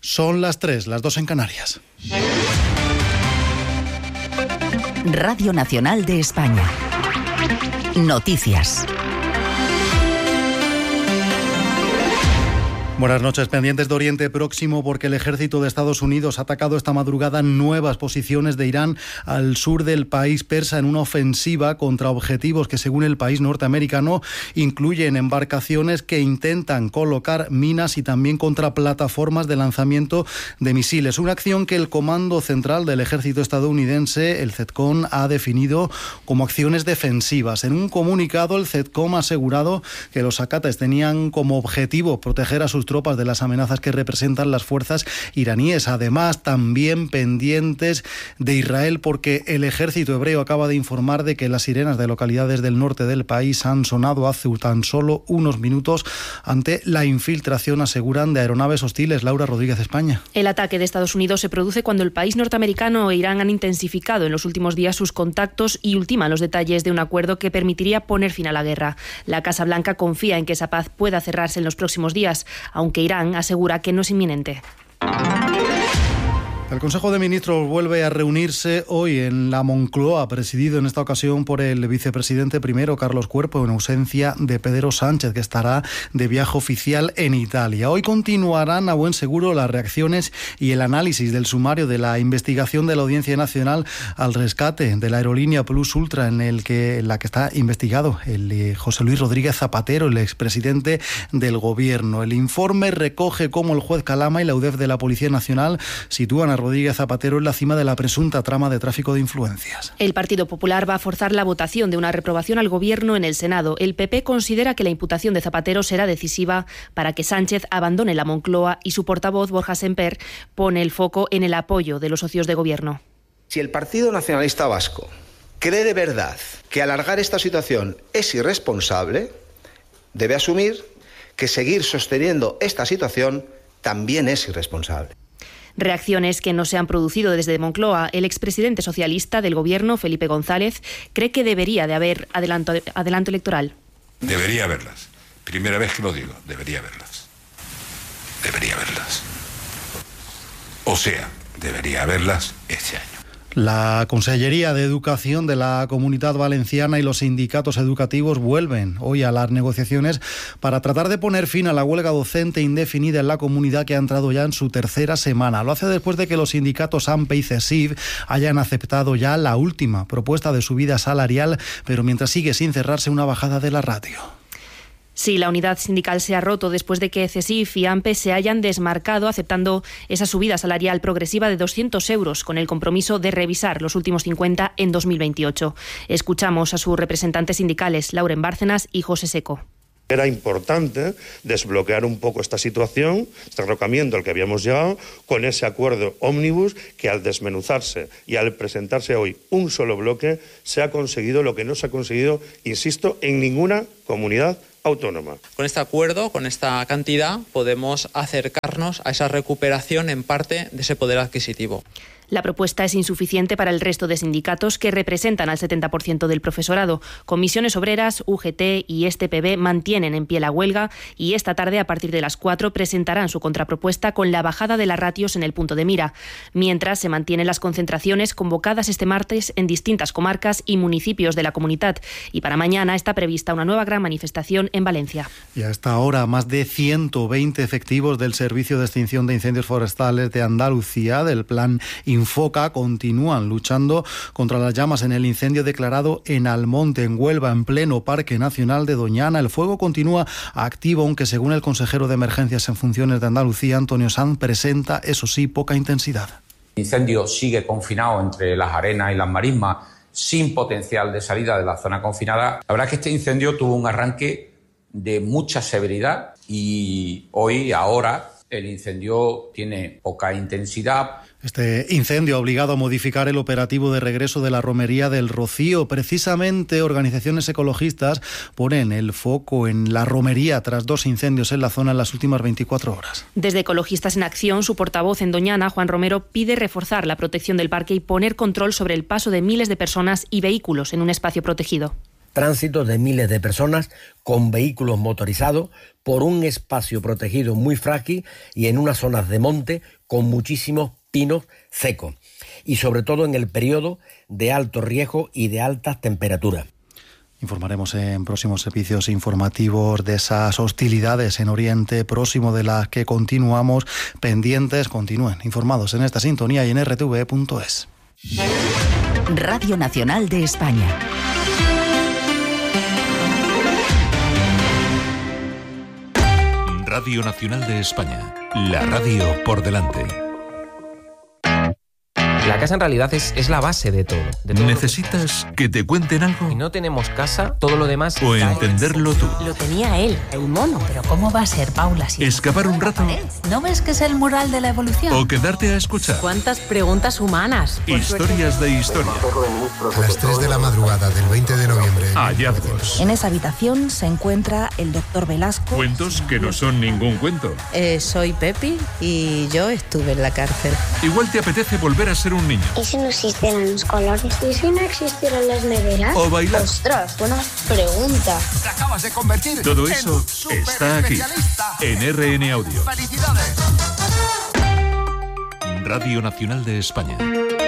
Son las 3, las 2 en Canarias. Radio Nacional de España. Noticias. Buenas noches, pendientes de Oriente Próximo, porque el ejército de Estados Unidos ha atacado esta madrugada nuevas posiciones de Irán al sur del país persa en una ofensiva contra objetivos que, según el país norteamericano, incluyen embarcaciones que intentan colocar minas y también contra plataformas de lanzamiento de misiles. Una acción que el Comando Central del Ejército estadounidense, el CENTCOM, ha definido como acciones defensivas. En un comunicado, el CENTCOM ha asegurado que los ataques tenían como objetivo proteger a sus tropas de las amenazas que representan las fuerzas iraníes. Además, también pendientes de Israel, porque el ejército hebreo acaba de informar de que las sirenas de localidades del norte del país han sonado hace tan solo unos minutos ante la infiltración, aseguran, de aeronaves hostiles. Laura Rodríguez, España. El ataque de Estados Unidos se produce cuando el país norteamericano e Irán han intensificado en los últimos días sus contactos y ultiman los detalles de un acuerdo que permitiría poner fin a la guerra. La Casa Blanca confía en que esa paz pueda cerrarse en los próximos días, aunque Irán asegura que no es inminente. El Consejo de Ministros vuelve a reunirse hoy en la Moncloa, presidido en esta ocasión por el vicepresidente primero, Carlos Cuerpo, en ausencia de Pedro Sánchez, que estará de viaje oficial en Italia. Hoy continuarán a buen seguro las reacciones y el análisis del sumario de la investigación de la Audiencia Nacional al rescate de la aerolínea Plus Ultra, en la que está investigado el José Luis Rodríguez Zapatero, el expresidente del Gobierno. El informe recoge cómo el juez Calama y la UDEF de la Policía Nacional sitúan a Rodríguez Zapatero en la cima de la presunta trama de tráfico de influencias. El Partido Popular va a forzar la votación de una reprobación al Gobierno en el Senado. El PP considera que la imputación de Zapatero será decisiva para que Sánchez abandone la Moncloa, y su portavoz, Borja Semper, pone el foco en el apoyo de los socios de Gobierno. Si el Partido Nacionalista Vasco cree de verdad que alargar esta situación es irresponsable, debe asumir que seguir sosteniendo esta situación también es irresponsable. Reacciones que no se han producido desde Moncloa. El expresidente socialista del Gobierno, Felipe González, cree que debería de haber adelanto electoral. Debería haberlas. Primera vez que lo digo, debería haberlas. Debería haberlas. O sea, debería haberlas este año. La Consellería de Educación de la Comunidad Valenciana y los sindicatos educativos vuelven hoy a las negociaciones para tratar de poner fin a la huelga docente indefinida en la comunidad, que ha entrado ya en su tercera semana. Lo hace después de que los sindicatos AMPE y CESIF hayan aceptado ya la última propuesta de subida salarial, pero mientras sigue sin cerrarse una bajada de la ratio. Sí, la unidad sindical se ha roto después de que CESIF y AMPE se hayan desmarcado aceptando esa subida salarial progresiva de 200 euros, con el compromiso de revisar los últimos 50 en 2028. Escuchamos a sus representantes sindicales, Lauren Bárcenas y José Seco. Era importante desbloquear un poco esta situación, este derrocamiento al que habíamos llegado, con ese acuerdo ómnibus que, al desmenuzarse y al presentarse hoy un solo bloque, se ha conseguido lo que no se ha conseguido, insisto, en ninguna comunidad autónoma. Con este acuerdo, con esta cantidad, podemos acercarnos a esa recuperación en parte de ese poder adquisitivo. La propuesta es insuficiente para el resto de sindicatos, que representan al 70% del profesorado. Comisiones Obreras, UGT y STPB mantienen en pie la huelga, y esta tarde, a partir de las 4, presentarán su contrapropuesta con la bajada de las ratios en el punto de mira. Mientras, se mantienen las concentraciones convocadas este martes en distintas comarcas y municipios de la comunidad, y para mañana está prevista una nueva gran manifestación en Valencia. Y a esta hora, más de 120 efectivos del Servicio de Extinción de Incendios Forestales de Andalucía, del Plan Infoca, continúan luchando contra las llamas en el incendio declarado en Almonte, en Huelva, en pleno Parque Nacional de Doñana. El fuego continúa activo, aunque según el consejero de Emergencias en Funciones de Andalucía, Antonio Sanz, presenta, eso sí, poca intensidad. El incendio sigue confinado entre las arenas y las marismas, sin potencial de salida de la zona confinada. La verdad es que este incendio tuvo un arranque de mucha severidad y ahora, el incendio tiene poca intensidad. Este incendio ha obligado a modificar el operativo de regreso de la romería del Rocío. Precisamente, organizaciones ecologistas ponen el foco en la romería tras 2 incendios en la zona en las últimas 24 horas. Desde Ecologistas en Acción, su portavoz en Doñana, Juan Romero, pide reforzar la protección del parque y poner control sobre el paso de miles de personas y vehículos en un espacio protegido. tránsito de miles de personas con vehículos motorizados por un espacio protegido muy frágil y en unas zonas de monte con muchísimos pinos secos, y sobre todo en el periodo de alto riesgo y de altas temperaturas. Informaremos en próximos servicios informativos de esas hostilidades en Oriente Próximo, de las que continuamos pendientes. Continúen informados en esta sintonía y en rtv.es. Radio Nacional de España. Radio Nacional de España. La radio por delante. La casa en realidad es la base de todo. ¿Necesitas que te cuenten algo? Si no tenemos casa, todo lo demás... ¿O entenderlo tú? Lo tenía él, el mono. Pero ¿cómo va a ser, Paula? Si ¿escapar un rato? ¿No ves que es el mural de la evolución? ¿O quedarte a escuchar? ¿Cuántas preguntas humanas? Historias de historia. A las 3 de la madrugada del 20 de noviembre. Hallazgos. En esa habitación se encuentra el doctor Velasco. Cuentos que no son ningún cuento. Soy Pepi y yo estuve en la cárcel. Igual te apetece volver a ser un niño. ¿Y si no existieran los colores? ¿Y si no existieran las neveras? ¿O bailar? ¡Ostras, buena pregunta! Te acabas de convertir Todo eso está aquí, en RN Audio. ¡Felicidades! Radio Nacional de España.